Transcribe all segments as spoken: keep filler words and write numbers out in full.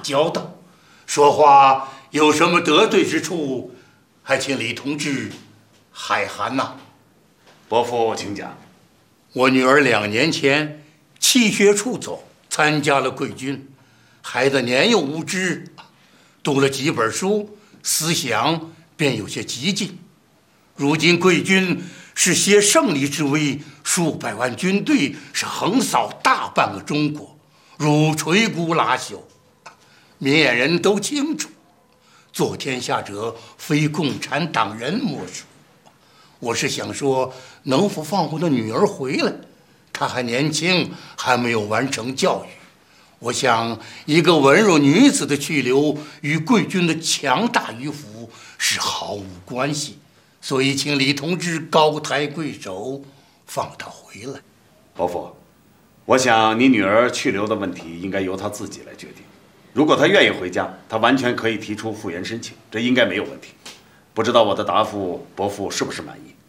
交道，说话有什么得罪之处，还请李同志海涵呐。 伯父请讲。 我女儿两年前弃学出走，参加了贵军。孩子年幼无知，读了几本书，思想便有些激进。如今贵军是携胜利之威，数百万军队是横扫大半个中国，如垂骨拉朽。明眼人都清楚，做天下者非共产党人莫属。我是想说，能否放我的女儿回来？她还年轻，还没有完成教育。我想，一个文弱女子的去留与贵军的强大与否是毫无关系，所以请李同志高抬贵手，放她回来。 伯父，我想你女儿去留的问题应该由她自己来决定。如果她愿意回家，她完全可以提出复员申请，这应该没有问题。不知道我的答复，伯父是不是满意？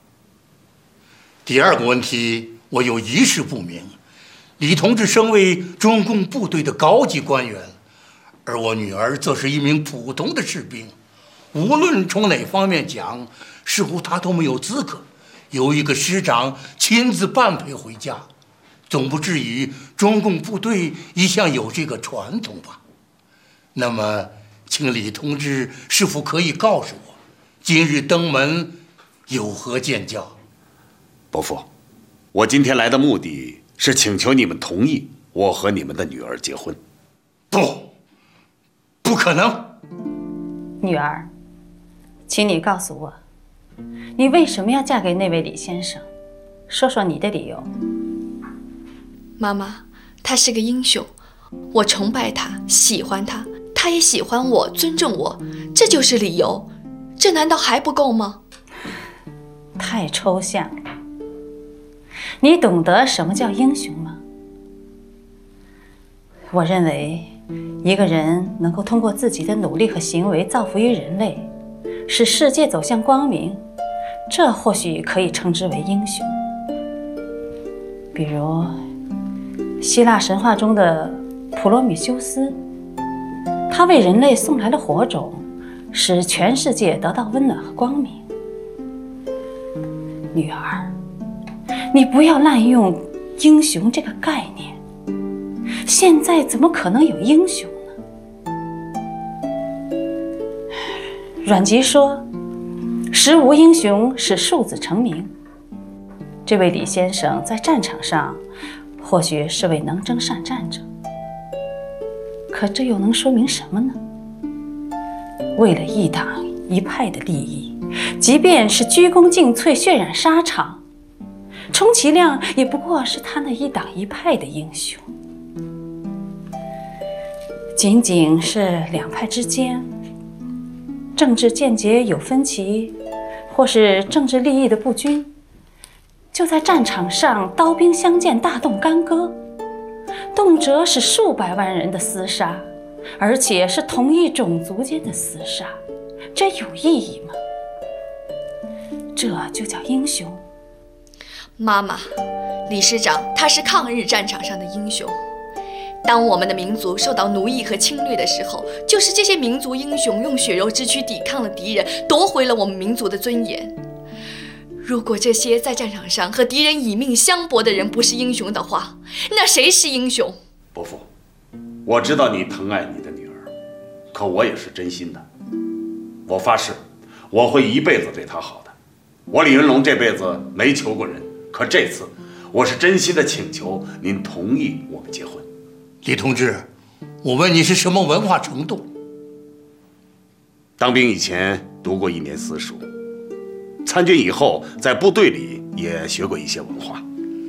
第二个问题，我有一事不明。李同志身为中共部队的高级官员，而我女儿则是一名普通的士兵，无论从哪方面讲，似乎她都没有资格由一个师长亲自伴陪回家。总不至于中共部队一向有这个传统吧？那么，请李同志是否可以告诉我，今日登门有何见教？ 伯父，我今天来的目的是请求你们同意我和你们的女儿结婚。 不，不可能。 女儿，请你告诉我，你为什么要嫁给那位李先生？说说你的理由。 妈妈，他是个英雄，我崇拜他，喜欢他，他也喜欢我，尊重我，这就是理由。这难道还不够吗？ 太抽象了。你懂得什么叫英雄吗？我认为，一个人能够通过自己的努力和行为造福于人类，使世界走向光明，这或许可以称之为英雄。比如，希腊神话中的普罗米修斯，他为人类送来了火种，使全世界得到温暖和光明。女儿，你不要滥用英雄这个概念，现在怎么可能有英雄呢？阮籍说，时无英雄使庶子成名。这位李先生在战场上或许是位能征善战者，可这又能说明什么呢？为了一党一派的利益，即便是鞠躬尽瘁、血染沙场，充其量也不过是他那一党一派的英雄。仅仅是两派之间政治见解有分歧，或是政治利益的不均，就在战场上刀兵相见，大动干戈，动辄是数百万人的厮杀，而且是同一种族间的厮杀，这有意义吗？这就叫英雄？ 妈妈，李师长他是抗日战场上的英雄。当我们的民族受到奴役和侵略的时候，就是这些民族英雄用血肉之躯抵抗了敌人，夺回了我们民族的尊严。如果这些在战场上和敌人以命相搏的人不是英雄的话，那谁是英雄？ 伯父，我知道你疼爱你的女儿，可我也是真心的。我发誓，我会一辈子对她好的。我李云龙这辈子没求过人，可这次我是真心的请求您同意我们结婚。 李同志，我问你是什么文化程度？ 当兵以前读过一年私塾，参军以后在部队里也学过一些文化。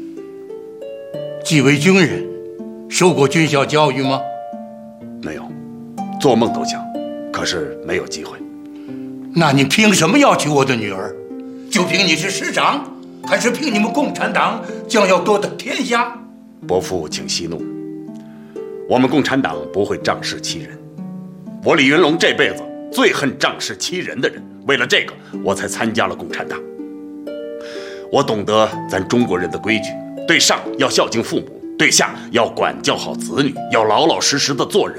既为军人，受过军校教育吗？ 没有，做梦都想，可是没有机会。 那你凭什么要娶我的女儿？就凭你是师长，还是凭你们共产党将要夺得天下？ 伯父请息怒，我们共产党不会仗势欺人。我李云龙这辈子最恨仗势欺人的人，为了这个我才参加了共产党。我懂得咱中国人的规矩，对上要孝敬父母，对下要管教好子女，要老老实实的做人。